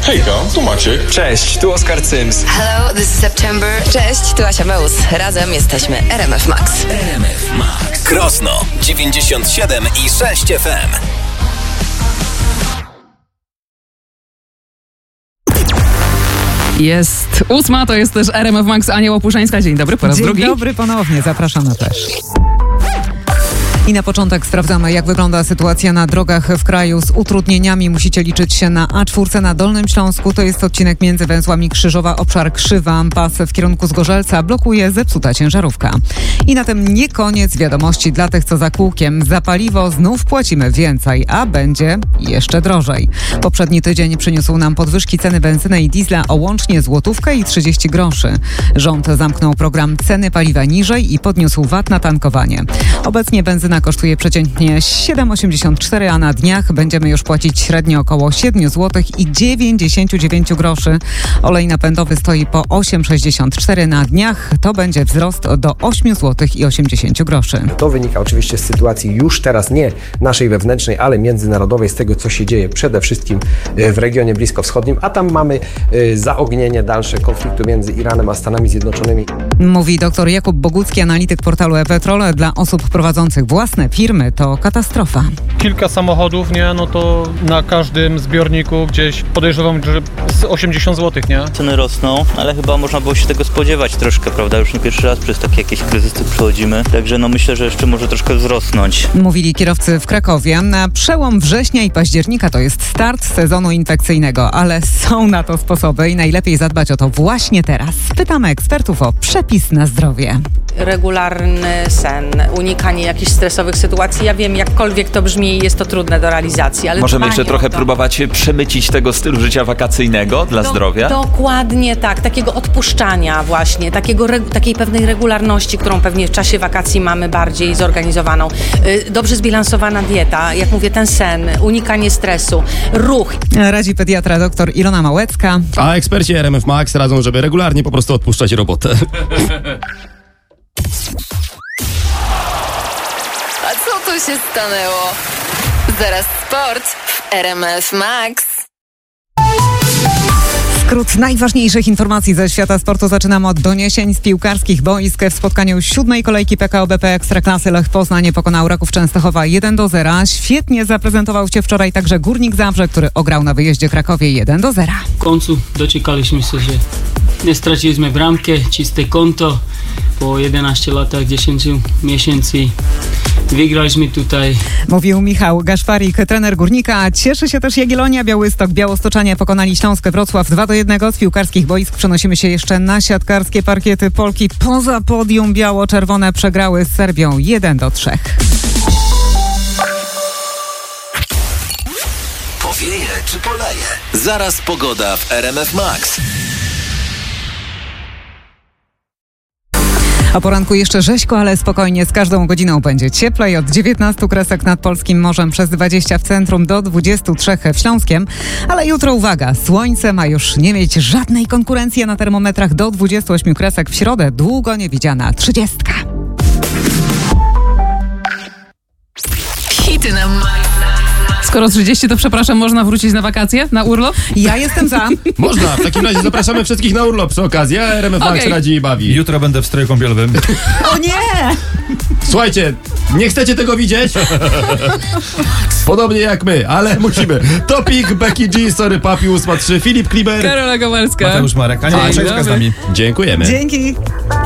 Hejka, tu Maciek. Cześć, tu Oskar Cyms. Hello, this is September. Cześć, tu Asia Meus. Razem jesteśmy RMF Max. RMF Max. Krosno 97,6 FM. Jest 8, to jest też RMF Max, Ania Łopuszańska. Dzień dobry, po raz drugi. Dzień dobry ponownie, zapraszamy też. I na początek sprawdzamy, jak wygląda sytuacja na drogach w kraju. Z utrudnieniami musicie liczyć się na A4 na Dolnym Śląsku. To jest odcinek między węzłami Krzyżowa, obszar Krzywa. Pas w kierunku Zgorzelca blokuje zepsuta ciężarówka. I na tym nie koniec wiadomości dla tych, co za kółkiem. Za paliwo znów płacimy więcej, a będzie jeszcze drożej. Poprzedni tydzień przyniósł nam podwyżki ceny benzyny i diesla o łącznie złotówkę i 30 groszy. Rząd zamknął program ceny paliwa niżej i podniósł VAT na tankowanie. Obecnie benzyna kosztuje przeciętnie 7,84, a na dniach będziemy już płacić średnio około 7 zł i 99 groszy. Olej napędowy stoi po 8,64, na dniach to będzie wzrost do 8 zł i 80 groszy. To wynika oczywiście z sytuacji już teraz nie naszej wewnętrznej, ale międzynarodowej, z tego, co się dzieje przede wszystkim w regionie bliskowschodnim, a tam mamy zaognienie dalsze konfliktu między Iranem a Stanami Zjednoczonymi. Mówi dr Jakub Bogucki, analityk portalu e-Petrol. Dla osób prowadzących własne firmy to katastrofa. Kilka samochodów, nie? No to na każdym zbiorniku gdzieś podejrzewam, że z 80 zł, nie? Ceny rosną, ale chyba można było się tego spodziewać troszkę, prawda? Już nie pierwszy raz przez takie jakieś kryzysy przechodzimy, także no myślę, że jeszcze może troszkę wzrosnąć. Mówili kierowcy w Krakowie. Na przełom września i października to jest start sezonu infekcyjnego, ale są na to sposoby i najlepiej zadbać o to właśnie teraz. Pytamy ekspertów o przepis na zdrowie. Regularny sen, unikanie jakichś stresowych sytuacji. Ja wiem, jakkolwiek to brzmi, jest to trudne do realizacji, ale możemy jeszcze trochę próbować przemycić tego stylu życia wakacyjnego dla zdrowia? Dokładnie tak, takiego odpuszczania właśnie, takiej pewnej regularności, którą pewnie w czasie wakacji mamy bardziej zorganizowaną. Dobrze zbilansowana dieta, jak mówię, ten sen, unikanie stresu, ruch. Radzi pediatra dr Ilona Małecka. A eksperci RMF Max radzą, żeby regularnie po prostu odpuszczać robotę. A co tu się stanęło? Zaraz sport w RMF Max. Skrót najważniejszych informacji ze świata sportu zaczynamy od doniesień z piłkarskich boisk. W spotkaniu 7. kolejki PKO BP Ekstraklasy Lech Poznań pokonał Raków Częstochowa 1-0. Świetnie zaprezentował się wczoraj także Górnik Zabrze, który ograł na wyjeździe Krakowie 1-0. W końcu doczekaliśmy się, że nie straciliśmy bramkę, czyste konto. Po 11 latach, 10 miesięcy wygraliśmy tutaj. Mówił Michał Gaszparik, trener Górnika. Cieszy się też Jagiellonia Białystok. Białostoczanie pokonali Śląskę Wrocław 2-1. Z piłkarskich boisk przenosimy się jeszcze na siatkarskie parkiety. Polki poza podium biało-czerwone przegrały z Serbią 1-3. Powieje czy poleje? Zaraz pogoda w RMF Max. O poranku jeszcze rzeźko, ale spokojnie. Z każdą godziną będzie cieplej. Od 19 kresek nad polskim morzem, przez 20 w centrum, do 23 w Śląskiem. Ale jutro uwaga, słońce ma już nie mieć żadnej konkurencji, na termometrach do 28 kresek. W środę długo niewidziana 30. Hity na Max. Skoro 30, to przepraszam, można wrócić na wakacje, na urlop? Ja jestem za. Można, w takim razie zapraszamy wszystkich na urlop przy okazji. RMF Max radzi i bawi. Jutro będę w stroju kąpielowym. O nie! Słuchajcie, nie chcecie tego widzieć? Podobnie jak my, ale musimy. Topik, Becky G, Sorry Papi, 8-3, Filip Kliber, Karola Kowalska, Mateusz Marek, Ania Łopuszańska z nami. Dziękujemy. Dzięki.